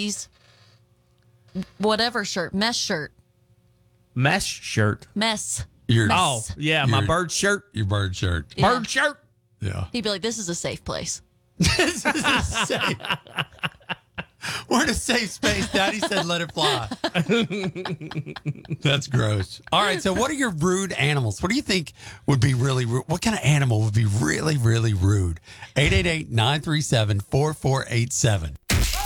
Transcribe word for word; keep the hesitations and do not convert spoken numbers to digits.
whatever shirt, mesh shirt, Mesh shirt. mess. Your, Mess. Oh, yeah, my Your- bird shirt. your bird shirt. Yeah. Bird shirt. Yeah. He'd be like, "This is a safe place." This is a safe. We're in a safe space. Daddy said, let it fly. That's gross. All right. So, what are your rude animals? What do you think would be really rude? What kind of animal would be really, really rude? eight eight eight, nine three seven, four four eight seven.